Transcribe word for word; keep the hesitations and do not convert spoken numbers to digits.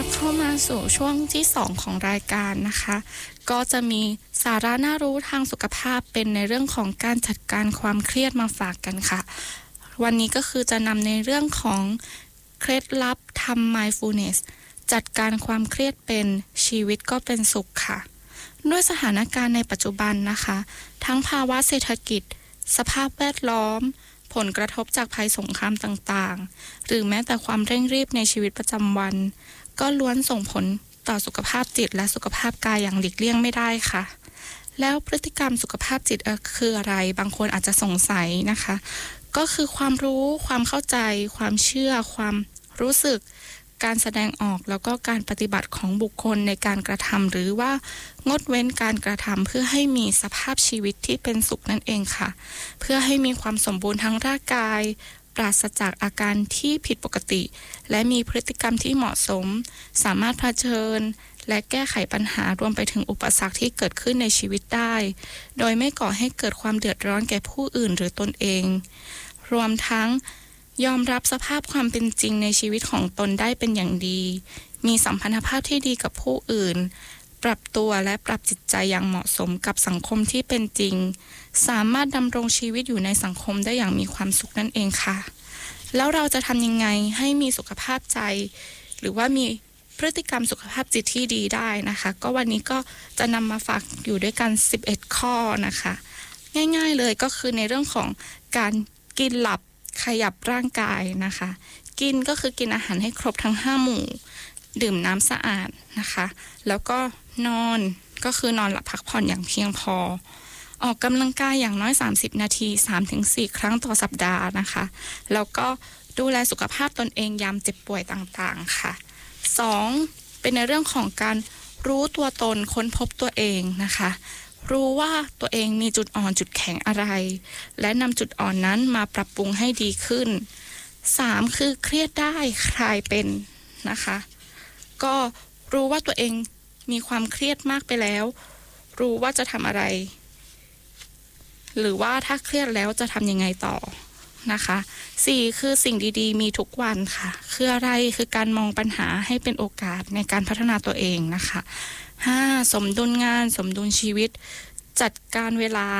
บเข้ามาสู่ช่วงที่สองของรายการนะคะก็จะมีสาระน่ารู้ทางสุขภาพเป็นในเรื่องของการจัดการความเครียดมาฝากกันค่ะวันนี้ก็คือจะนำในเรื่องของเคล็ดลับทำ mindfulness จัดการความเครียดเป็นชีวิตก็เป็นสุขค่ะด้วยสถานการณ์ในปัจจุบันนะคะทั้งภาวะเศรษฐกิจสภาพแวดล้อมผลกระทบจากภัยสงครามต่างๆหรือแม้แต่ความเร่งรีบในชีวิตประจำวันก็ล้วนส่งผลต่อสุขภาพจิตและสุขภาพกายอย่างหลีกเลี่ยงไม่ได้ค่ะแล้วพฤติกรรมสุขภาพจิตคืออะไรบางคนอาจจะสงสัยนะคะก็คือความรู้ความเข้าใจความเชื่อความรู้สึกการแสดงออกแล้วก็การปฏิบัติของบุคคลในการกระทำหรือว่างดเว้นการกระทำเพื่อให้มีสภาพชีวิตที่เป็นสุขนั่นเองค่ะเพื่อให้มีความสมบูรณ์ทั้งร่างกายปราศจากอาการที่ผิดปกติและมีพฤติกรรมที่เหมาะสมสามารถเผชิญและแก้ไขปัญหารวมไปถึงอุปสรรคที่เกิดขึ้นในชีวิตได้โดยไม่ก่อให้เกิดความเดือดร้อนแก่ผู้อื่นหรือตนเองรวมทั้งยอมรับสภาพความเป็นจริงในชีวิตของตนได้เป็นอย่างดีมีสัมพันธภาพที่ดีกับผู้อื่นปรับตัวและปรับจิตใจอย่างเหมาะสมกับสังคมที่เป็นจริงสามารถดำรงชีวิตอยู่ในสังคมได้อย่างมีความสุขนั่นเองค่ะแล้วเราจะทำยังไงให้มีสุขภาพใจหรือว่ามีพฤติกรรมสุขภาพจิตที่ดีได้นะคะก็วันนี้ก็จะนำมาฝากอยู่ด้วยกันสิบเอ็ดข้อนะคะง่ายๆเลยก็คือในเรื่องของการกินหลับขยับร่างกายนะคะกินก็คือกินอาหารให้ครบทั้งห้าหมู่ดื่มน้ำสะอาดนะคะแล้วก็นอนก็คือนอนหลับพักผ่อนอย่างเพียงพอออกกำลังกายอย่างน้อยสามสิบนาที สามถึงสี่ ครั้งต่อสัปดาห์นะคะแล้วก็ดูแลสุขภาพตนเองยามเจ็บป่วยต่างๆค่ะสองเป็นในเรื่องของการรู้ตัวตนค้นพบตัวเองนะคะรู้ว่าตัวเองมีจุดอ่อนจุดแข็งอะไรและนำจุดอ่อนนั้นมาปรับปรุงให้ดีขึ้นสามคือเครียดได้คลายเป็นนะคะก็รู้ว่าตัวเองมีความเครียดมากไปแล้วรู้ว่าจะทำอะไรหรือว่าถ้าเครียดแล้วจะทำยังไงต่อนะคะสี่คือสิ่งดีๆมีทุกวันค่ะคืออะไรคือการมองปัญหาให้เป็นโอกาสในการพัฒนาตัวเองนะคะห้าสมดุลงานสมดุลชีวิตจัดการเวลา